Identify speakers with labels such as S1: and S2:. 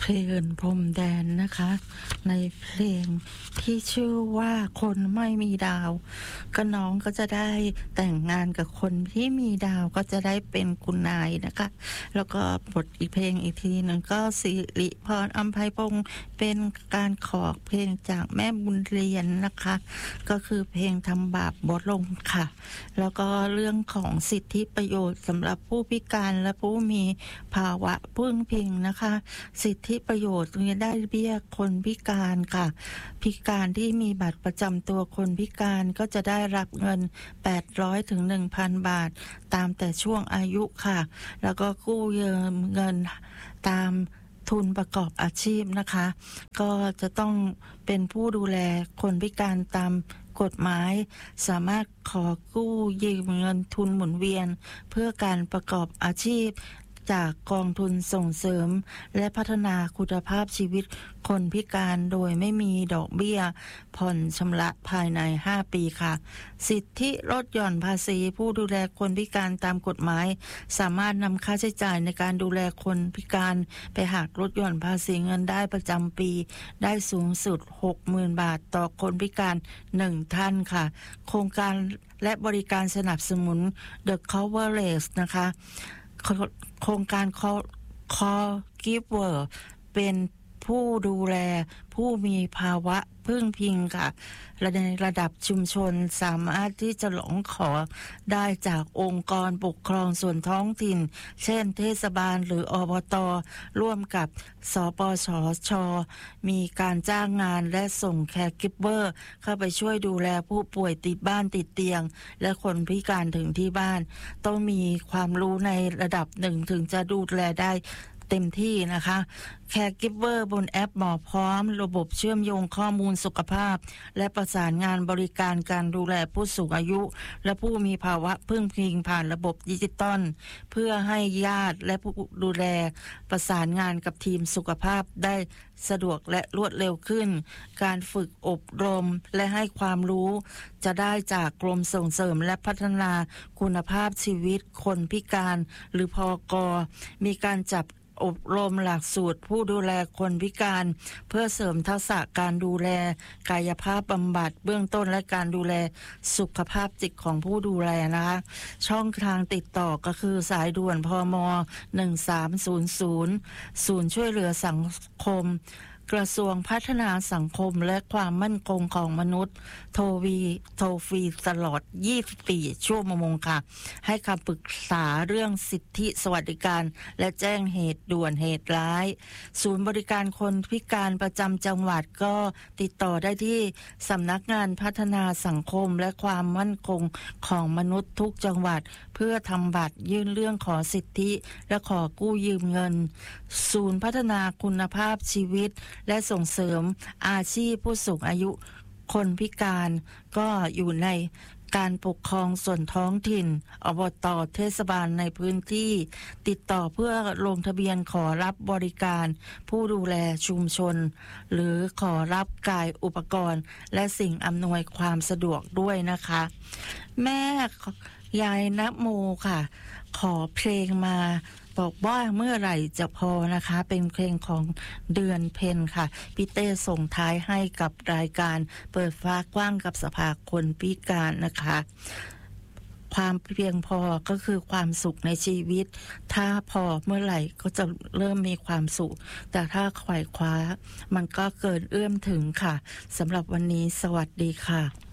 S1: เพลงพรมแดนนะคะในเพลงที่ชื่อว่าคนไม่มีดาวก็น้องก็จะได้แต่งงานกับคนที่มีดาวก็จะได้เป็นคุณนายนะคะแล้วก็บทอีกเพลงอีกทีหนึ่งก็สิริพรอำไพพงศ์เป็นการขอเพลงจากแม่บุญเรียนนะคะก็คือเพลงทำบาปบทลงค่ะแล้วก็เรื่องของสิทธิประโยชน์สำหรับผู้พิการและผู้มีภาวะพึ่งพิงนะคะสิทธิประโยชน์จะได้เบี้ยคนพิการค่ะพิการที่มีบัตรประจำตัวคนพิการก็จะได้รับเงิน800ถึง 1,000 บาทตามแต่ช่วงอายุค่ะแล้วก็กู้ยืมเงินตามทุนประกอบอาชีพนะคะก็จะต้องเป็นผู้ดูแลคนพิการตามกฎหมายสามารถขอกู้ยืมเงินทุนหมุนเวียนเพื่อการประกอบอาชีพจากกองทุนส่งเสริมและพัฒนาคุณภาพชีวิตคนพิการโดยไม่มีดอกเบี้ยผ่อนชำระภายใน5ปีค่ะสิทธิลดหย่อนภาษีผู้ดูแลคนพิการตามกฎหมายสามารถนำค่าใช้จ่ายในการดูแลคนพิการไปหักลดหย่อนภาษีเงินได้ประจำปีได้สูงสุด 60,000 บาทต่อคนพิการ1ท่านค่ะโครงการและบริการสนับสนุน The Coverage นะคะโครงการ Caregiver เป็นผู้ดูแลผู้มีภาวะพึ่งพิงค่ะและในระดับชุมชนสามารถที่จะร้องขอได้จากองค์กรปกครองส่วนท้องถิ่นเช่นเทศบาลหรืออบต.ร่วมกับสปสช.มีการจ้างงานและส่งแคร์กิฟเวอร์เข้าไปช่วยดูแลผู้ป่วยติดบ้านติดเตียงและคนพิการถึงที่บ้านต้องมีความรู้ในระดับหนึ่งถึงจะดูแลได้เต็มที่นะคะแคร์กิฟเวอร์บนแอปหมอพร้อมระบบเชื่อมโยงข้อมูลสุขภาพและประสานงานบริการการดูแลผู้สูงอายุและผู้มีภาวะพึ่งพิงผ่านระบบดิจิตอลเพื่อให้ญาติและผู้ดูแลประสานงานกับทีมสุขภาพได้สะดวกและรวดเร็วขึ้นการฝึกอบรมและให้ความรู้จะได้จากกรมส่งเสริมและพัฒนาคุณภาพชีวิตคนพิการหรือพก.มีการจับอบรมหลักสูตรผู้ดูแลคนพิการเพื่อเสริมทักษะการดูแลกายภาพบำบัดเบื้องต้นและการดูแลสุขภาพจิตของผู้ดูแลนะคะช่องทางติดต่อก็คือสายด่วนพม1300ศูนย์ช่วยเหลือสังคมกระทรวงพัฒนาสังคมและความมั่นคงของมนุษย์โทรฟรีตลอด24ชั่วโมงค่ะให้คำปรึกษาเรื่องสิทธิสวัสดิการและแจ้งเหตุด่วนเหตุร้ายศูนย์บริการคนพิการประจำจังหวัดก็ติดต่อได้ที่สำนักงานพัฒนาสังคมและความมั่นคงของมนุษย์ทุกจังหวัดเพื่อทำบัตรยื่นเรื่องขอสิทธิและขอกู้ยืมเงินศูนย์พัฒนาคุณภาพชีวิตและส่งเสริมอาชีพผู้สูงอายุคนพิการก็อยู่ในการปกครองส่วนท้องถิ่นอบต.เทศบาลในพื้นที่ติดต่อเพื่อลงทะเบียนขอรับบริการผู้ดูแลชุมชนหรือขอรับกายอุปกรณ์และสิ่งอำนวยความสะดวกด้วยนะคะแม่ยายณโมค่ะขอเพลงมาบอกว่าเมื่อไหร่จะพอนะคะเป็นเพลงของเดือนเพ็ญค่ะพี่เต้ส่งท้ายให้กับรายการเปิดฟ้ากว้างกับสภาคนพิการนะคะความเพียงพอก็คือความสุขในชีวิตถ้าพอเมื่อไหร่ก็จะเริ่มมีความสุขแต่ถ้าไขว่คว้ามันก็เกินเอื้อมถึงค่ะสำหรับวันนี้สวัสดีค่ะ